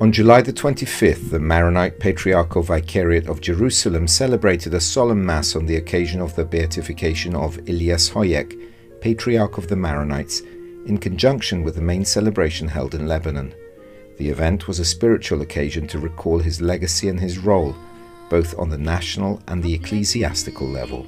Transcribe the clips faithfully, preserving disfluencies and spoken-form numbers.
On July the twenty-fifth, the Maronite Patriarchal Vicariate of Jerusalem celebrated a solemn Mass on the occasion of the beatification of Elias Hoyek, Patriarch of the Maronites, in conjunction with the main celebration held in Lebanon. The event was a spiritual occasion to recall his legacy and his role, both on the national and the ecclesiastical level.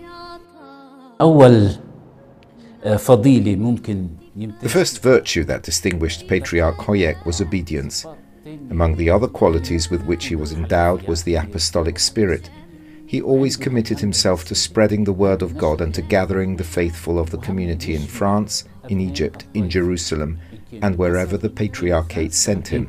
The first virtue that distinguished Patriarch Hoyek was obedience. Among the other qualities with which he was endowed was the apostolic spirit. He always committed himself to spreading the word of God and to gathering the faithful of the community in France, in Egypt, in Jerusalem, and wherever the Patriarchate sent him.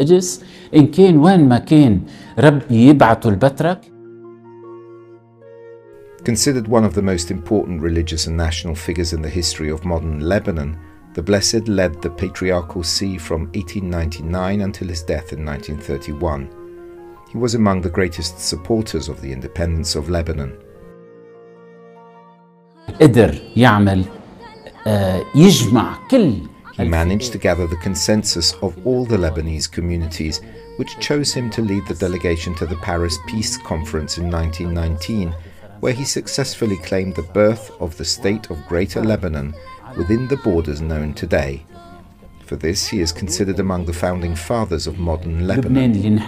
Considered one of the most important religious and national figures in the history of modern Lebanon, the Blessed led the Patriarchal See from eighteen ninety-nine until his death in nineteen thirty-one. He was among the greatest supporters of the independence of Lebanon. He managed to gather the consensus of all the Lebanese communities, which chose him to lead the delegation to the Paris Peace Conference in nineteen nineteen, where he successfully claimed the birth of the State of Greater Lebanon within the borders known today. For this, he is considered among the founding fathers of modern Lebanon.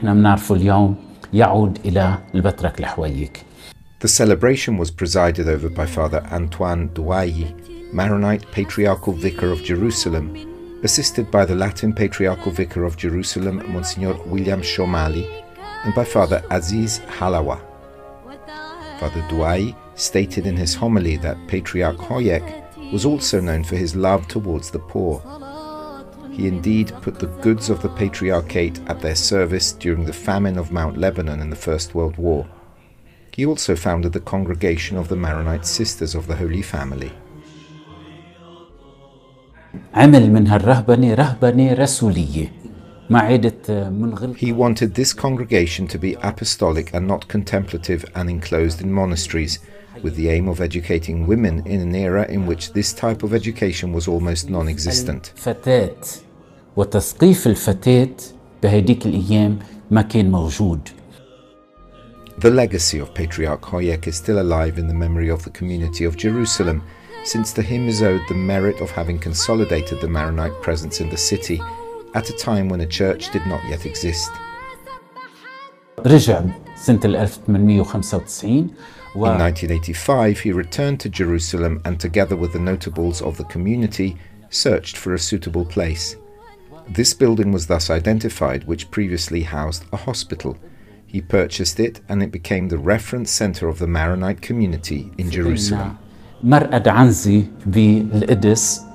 The celebration was presided over by Father Antoine Douayi, Maronite Patriarchal Vicar of Jerusalem, assisted by the Latin Patriarchal Vicar of Jerusalem, Monsignor William Shomali, and by Father Aziz Halawa. Father Douayi stated in his homily that Patriarch Hoyek was also known for his love towards the poor. He indeed put the goods of the Patriarchate at their service during the famine of Mount Lebanon in the First World War. He also founded the Congregation of the Maronite Sisters of the Holy Family. He wanted this congregation to be apostolic and not contemplative and enclosed in monasteries, with the aim of educating women in an era in which this type of education was almost non-existent. The legacy of Patriarch Hoyek is still alive in the memory of the community of Jerusalem, since to him is owed the merit of having consolidated the Maronite presence in the city at a time when a church did not yet exist. In nineteen eighty-five, he returned to Jerusalem and, together with the notables of the community, searched for a suitable place. This building was thus identified, which previously housed a hospital. He purchased it, and it became the reference center of the Maronite community in Jerusalem.